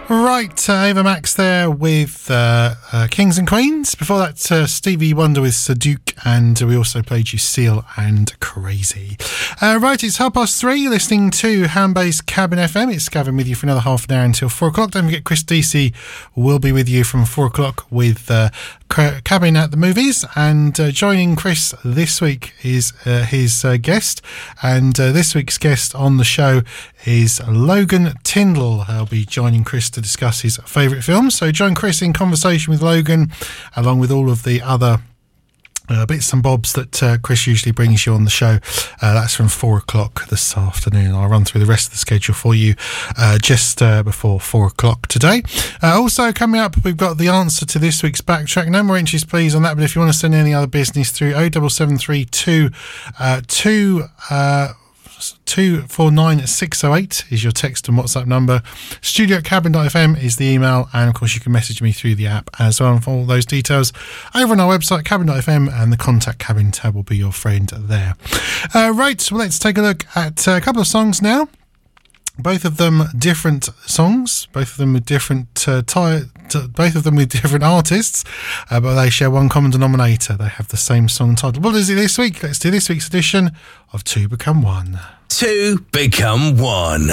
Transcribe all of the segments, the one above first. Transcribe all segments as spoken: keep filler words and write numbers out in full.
Right, uh, Ava Max there with uh, uh, Kings and Queens. Before that, uh, Stevie Wonder with Saduq, and we also played you Seal and Crazy. Uh, right, it's half past three. You're listening to Handbase Cabin F M. It's Gavin with you for another half an hour until four o'clock. Don't forget, Chris Deasy will be with you from four o'clock with uh, Cabin at the Movies. And uh, joining Chris this week is uh, his uh, guest. And uh, this week's guest on the show is Logan Tyndall. He'll be joining Chris to discuss his favourite films. So join Chris in conversation with Logan, along with all of the other uh, bits and bobs that uh, Chris usually brings you on the show. Uh, that's from four o'clock this afternoon. I'll run through the rest of the schedule for you uh, just uh, before four o'clock today. Uh, also coming up, we've got the answer to this week's backtrack. No more inches please on that, but if you want to send any other business through, oh seven seven three two uh, two uh two four nine six oh eight is your text and WhatsApp number. studio at cabin dot f m is the email, and of course you can message me through the app as well. And for all those details over on our website cabin dot f m, and the contact cabin tab will be your friend there. Uh, right, well, let's take a look at a couple of songs now. Both of them different songs, both of them with different uh, ty- t- both of them with different artists, uh, but they share one common denominator. They have the same song title. What is it this week? Let's do this week's edition of Two Become One. Two Become One.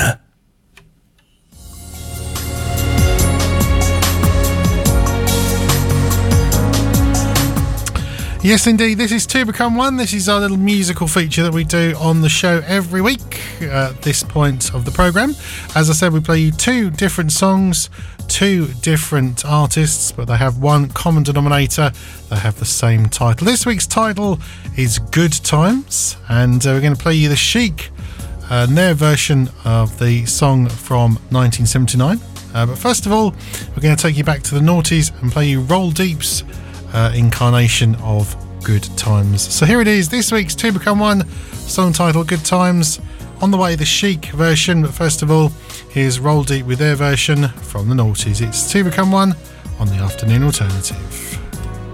Yes, indeed. This is Two Become One. This is our little musical feature that we do on the show every week at this point of the programme. As I said, we play you two different songs, two different artists, but they have one common denominator. They have the same title. This week's title is Good Times, and uh, we're going to play you the Chic uh, and their version of the song from nineteen seventy-nine. Uh, but first of all, we're going to take you back to the noughties and play you Roll Deep's Uh, incarnation of Good Times. So here it is, this week's Two Become One, song title Good Times. On the way, the Chic version, but first of all, here's Roll Deep with their version from the noughties. It's Two Become One on the Afternoon Alternative.